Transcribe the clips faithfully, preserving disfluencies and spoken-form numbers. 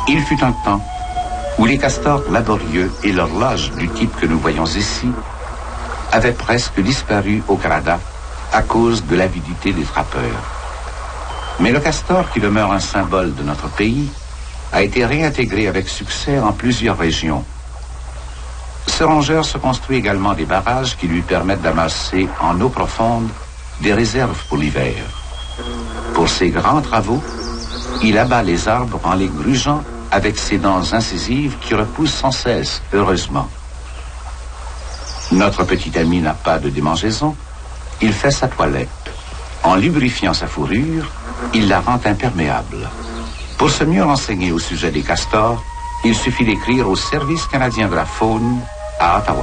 Il fut un temps où les castors laborieux et l'horloge du type que nous voyons ici avaient presque disparu au Canada à cause de l'avidité des trappeurs. Mais le castor, qui demeure un symbole de notre pays, a été réintégré avec succès en plusieurs régions. Ce rongeur se construit également des barrages qui lui permettent d'amasser en eau profonde des réserves pour l'hiver. Pour ces grands travaux, il abat les arbres en les grugeant avec ses dents incisives qui repoussent sans cesse, heureusement. Notre petit ami n'a pas de démangeaison. Il fait sa toilette. En lubrifiant sa fourrure, il la rend imperméable. Pour se mieux renseigner au sujet des castors, il suffit d'écrire au Service canadien de la faune à Ottawa.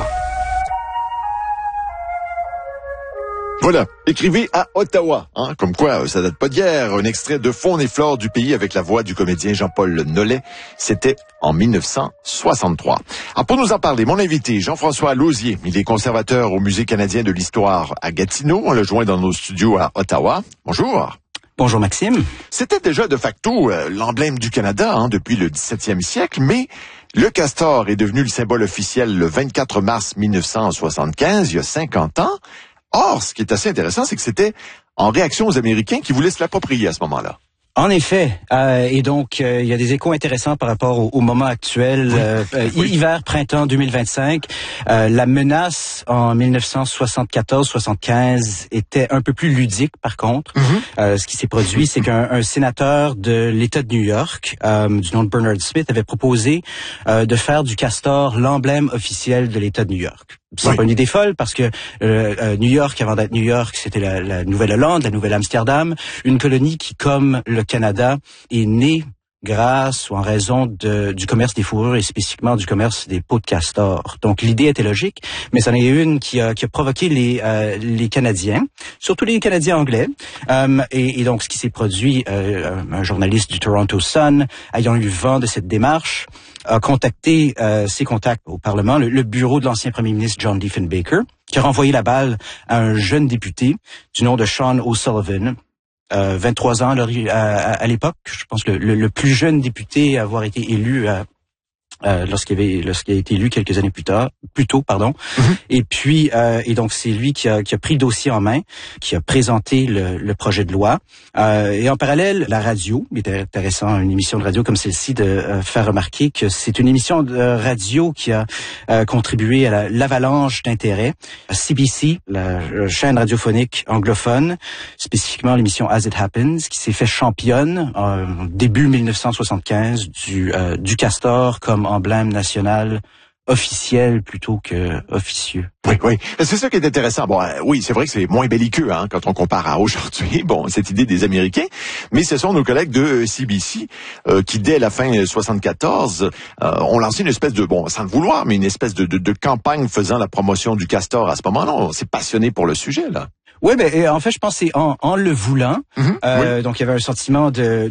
Voilà, écrivez à Ottawa, hein, comme quoi ça date pas d'hier. Un extrait de Faune et flore du pays avec la voix du comédien Jean-Paul Nollet. C'était en mille neuf cent soixante-trois. Alors pour nous en parler, mon invité, Jean-François Lausier, il est conservateur au Musée canadien de l'histoire à Gatineau. On le joint dans nos studios à Ottawa. Bonjour. Bonjour Maxime. C'était déjà de facto euh, l'emblème du Canada hein, depuis le dix-septième siècle, mais le castor est devenu le symbole officiel le vingt-quatre mars mille neuf cent soixante-quinze, il y a cinquante ans. Or, ce qui est assez intéressant, c'est que c'était en réaction aux Américains qui voulaient se l'approprier à ce moment-là. En effet, euh, et donc euh, il y a des échos intéressants par rapport au, au moment actuel, oui. euh, oui. hiver, printemps deux mille vingt-cinq. Euh, la menace en mille neuf cent soixante-quatorze soixante-quinze était un peu plus ludique par contre. Mm-hmm. Euh, ce qui s'est produit, c'est qu'un un sénateur de l'État de New York, euh, du nom de Bernard Smith, avait proposé euh, de faire du castor l'emblème officiel de l'État de New York. C'est oui. pas une idée folle parce que euh, euh, New York, avant d'être New York, c'était la, la Nouvelle-Hollande, la Nouvelle-Amsterdam, une colonie qui, comme le Canada, est née grâce ou en raison de, du commerce des fourrures et spécifiquement du commerce des peaux de castor. Donc l'idée était logique, mais c'en est une qui a, qui a provoqué les, euh, les Canadiens, surtout les Canadiens anglais. Euh, et, et donc ce qui s'est produit, euh, un journaliste du Toronto Sun, ayant eu vent de cette démarche, a contacté euh, ses contacts au Parlement, le, le bureau de l'ancien premier ministre John Diefenbaker, qui a renvoyé la balle à un jeune député du nom de Sean O'Sullivan, euh, vingt-trois ans à, à, à l'époque. Je pense que le, le plus jeune député à avoir été élu à Euh, lorsqu'il avait lorsqu'il a été élu quelques années plus tard, plus tôt, pardon. Mm-hmm. Et puis euh, et donc c'est lui qui a qui a pris le dossier en main, qui a présenté le, le projet de loi. Euh, et en parallèle, la radio, il était intéressant, une émission de radio comme celle-ci, de euh, faire remarquer que c'est une émission de radio qui a euh, contribué à la, l'avalanche d'intérêt. C B C, la, la chaîne radiophonique anglophone, spécifiquement l'émission As It Happens, qui s'est fait championne euh, début mille neuf cent soixante-quinze du euh, du castor comme emblème national officiel plutôt que officieux. Oui, oui. C'est ça qui est intéressant. Bon, euh, oui, c'est vrai que c'est moins belliqueux hein, quand on compare à aujourd'hui. Bon, cette idée des Américains, mais ce sont nos collègues de C B C euh, qui, dès la fin soixante-quatorze, euh, ont lancé une espèce de, bon, sans le vouloir, mais une espèce de, de, de campagne faisant la promotion du castor à ce moment-là. On s'est passionné pour le sujet, là. Oui, ben en fait, je pense que c'est en, en le voulant. Mm-hmm, euh, oui. Donc, il y avait un sentiment de